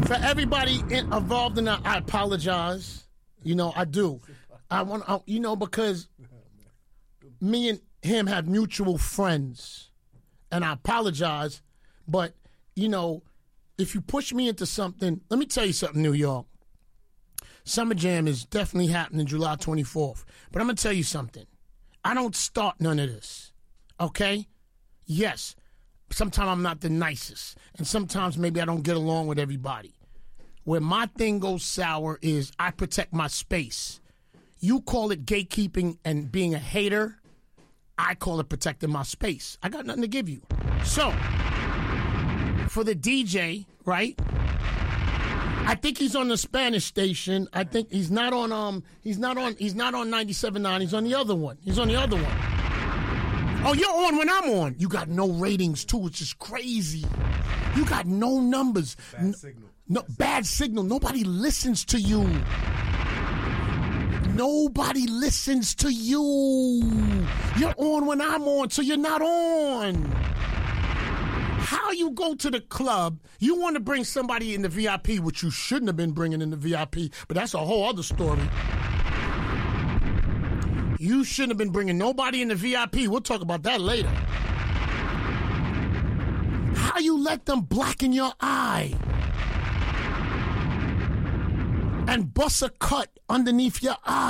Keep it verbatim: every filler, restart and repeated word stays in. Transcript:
For everybody in, involved in that, I apologize. You know, I do. I want, I, you know, because me and him have mutual friends, and I apologize. But you know, if you push me into something, let me tell you something, New York. Summer Jam is definitely happening July twenty-fourth. But I'm going to tell you something. I don't start none of this, okay? Yes, sometimes I'm not the nicest, and sometimes maybe I don't get along with everybody. Where my thing goes sour is I protect my space. You call it gatekeeping and being a hater. I call it protecting my space. I got nothing to give you. So, for the D J, right? I think he's on the Spanish station. I think he's not on um he's not on he's not on ninety-seven point nine. He's on the other one. He's on the other one. Oh, you're on when I'm on. You got no ratings too, which is crazy. You got no numbers. Bad no, signal. No bad signal. Nobody listens to you. Nobody listens to you. You're on when I'm on, so you're not on. How you go to the club, you want to bring somebody in the V I P, which you shouldn't have been bringing in the V I P, but that's a whole other story. You shouldn't have been bringing nobody in the V I P. We'll talk about that later. How you let them blacken your eye and bust a cut underneath your eye?